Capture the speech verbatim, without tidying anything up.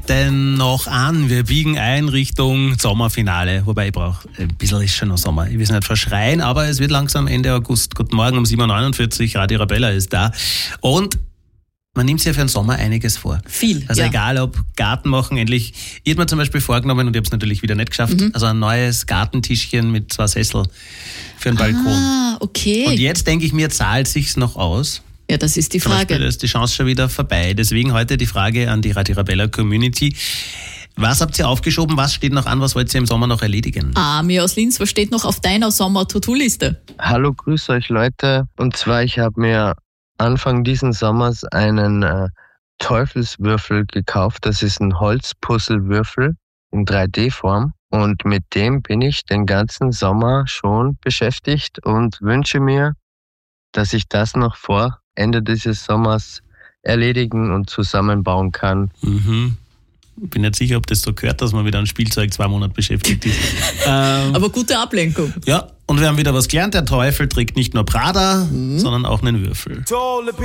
denn noch an? Wir biegen ein Richtung Sommerfinale. Wobei ich brauche, ein bisschen ist schon noch Sommer. Ich will es nicht verschreien, aber es wird langsam Ende August. Guten Morgen um sieben Uhr neunundvierzig, Radio Arabella ist da. Und man nimmt sich ja für den Sommer einiges vor. Viel, Also ja. egal ob Garten machen, endlich. Ich habe mir zum Beispiel vorgenommen, und ich habe es natürlich wieder nicht geschafft, mhm. also ein neues Gartentischchen mit zwei Sessel für den Balkon. Ah, okay. Und jetzt denke ich mir, zahlt sich's noch aus? Ja, das ist die Zum Frage. Beispiel ist die Chance schon wieder vorbei. Deswegen heute die Frage an die Radio Arabella Community. Was habt ihr aufgeschoben? Was steht noch an? Was wollt ihr im Sommer noch erledigen? Ah, mir aus Linz, was steht noch auf deiner Sommer-To-Do-Liste? Hallo, grüß euch Leute. Und zwar, ich habe mir Anfang diesen Sommers einen äh, Teufelswürfel gekauft. Das ist ein Holzpuzzlewürfel in drei D Form. Und mit dem bin ich den ganzen Sommer schon beschäftigt und wünsche mir, dass ich das noch vor Ende dieses Sommers erledigen und zusammenbauen kann. Mhm. Ich bin nicht sicher, ob das so gehört, dass man wieder ein Spielzeug zwei Monate beschäftigt ist. ähm, Aber gute Ablenkung. Ja, und wir haben wieder was gelernt. Der Teufel trägt nicht nur Prada, mhm. sondern auch einen Würfel.